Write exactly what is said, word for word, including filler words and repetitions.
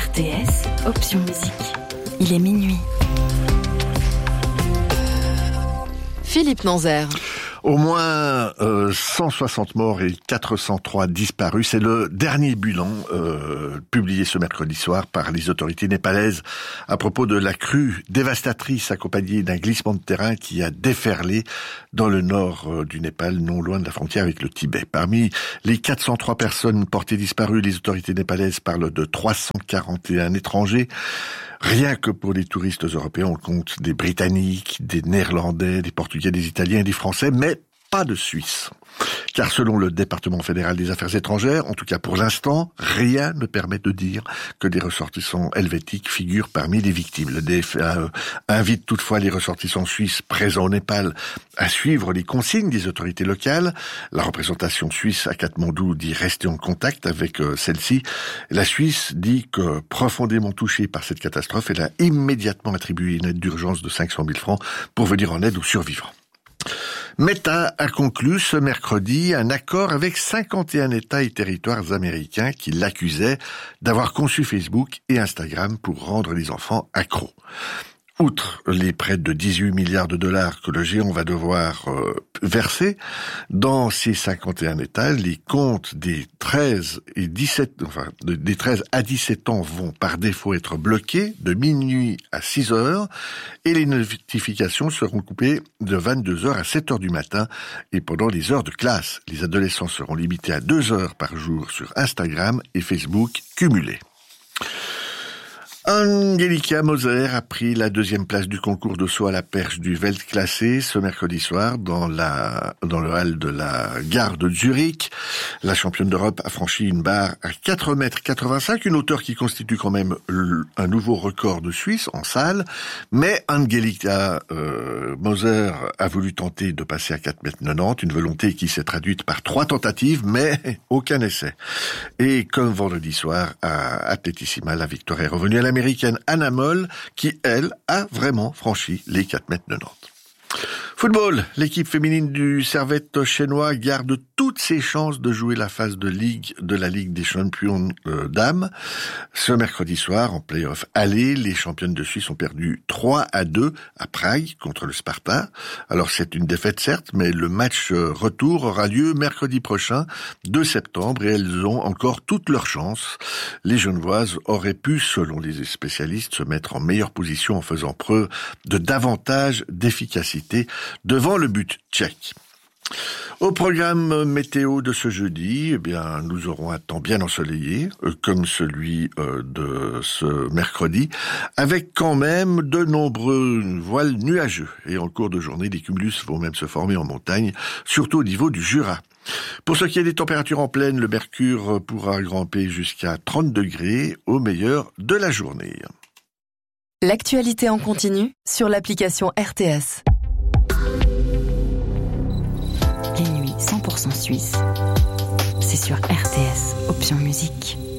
R T S, option musique. Il est minuit. Philippe Nanzer. Au moins euh, cent soixante morts et quatre cent trois disparus. C'est le dernier bilan euh, publié ce mercredi soir par les autorités népalaises à propos de la crue dévastatrice accompagnée d'un glissement de terrain qui a déferlé dans le nord euh, du Népal, non loin de la frontière avec le Tibet. Parmi les quatre cent trois personnes portées disparues, les autorités népalaises parlent de trois cent quarante et un étrangers. Rien que pour les touristes européens, on compte des Britanniques, des Néerlandais, des Portugais, des Italiens et des Français, mais pas de Suisse. Car selon le département fédéral des affaires étrangères, en tout cas pour l'instant, rien ne permet de dire que des ressortissants helvétiques figurent parmi les victimes. Le D F A invite toutefois les ressortissants suisses présents au Népal à suivre les consignes des autorités locales. La représentation suisse à Katmandou dit rester en contact avec celle-ci. La Suisse dit que profondément touchée par cette catastrophe, elle a immédiatement attribué une aide d'urgence de cinq cent mille francs pour venir en aide aux survivants. Meta a conclu ce mercredi un accord avec cinquante et un États et territoires américains qui l'accusaient d'avoir conçu Facebook et Instagram pour rendre les enfants accros. Outre les près de dix-huit milliards de dollars que le géant va devoir euh, verser, dans ces cinquante et un États, les comptes des treize et dix-sept, enfin, des treize à dix-sept ans vont par défaut être bloqués de minuit à six heures et les notifications seront coupées de vingt-deux heures à sept heures du matin et pendant les heures de classe. Les adolescents seront limités à deux heures par jour sur Instagram et Facebook cumulés. Angelika Moser a pris la deuxième place du concours de saut à la perche du Weltklasse ce mercredi soir dans la dans le hall de la gare de Zurich. La championne d'Europe a franchi une barre à quatre mètres quatre-vingt-cinq, une hauteur qui constitue quand même un nouveau record de Suisse en salle. Mais Angelika euh, Moser a voulu tenter de passer à quatre mètres quatre-vingt-dix, une volonté qui s'est traduite par trois tentatives, mais aucun essai. Et comme vendredi soir à Atletissima, la victoire est revenue à l'américaine Anna Moll, qui, elle, a vraiment franchi les quatre mètres quatre-vingt-dix. Football, l'équipe féminine du Servette chinois garde toutes ses chances de jouer la phase de Ligue de la Ligue des champions euh, dames. Ce mercredi soir, en play-off aller, les championnes de Suisse ont perdu trois à deux à Prague contre le Sparta. Alors c'est une défaite certes, mais le match retour aura lieu mercredi prochain, deux septembre, et elles ont encore toutes leurs chances. Les Genevoises auraient pu, selon les spécialistes, se mettre en meilleure position en faisant preuve de davantage d'efficacité devant le but tchèque. Au programme météo de ce jeudi, eh bien, nous aurons un temps bien ensoleillé, euh, comme celui euh, de ce mercredi, avec quand même de nombreux voiles nuageux. Et en cours de journée, des cumulus vont même se former en montagne, surtout au niveau du Jura. Pour ce qui est des températures en pleine, le mercure pourra grimper jusqu'à trente degrés au meilleur de la journée. L'actualité en continu sur l'application R T S. Les nuits cent pour cent suisse, c'est sur R T S, option musique.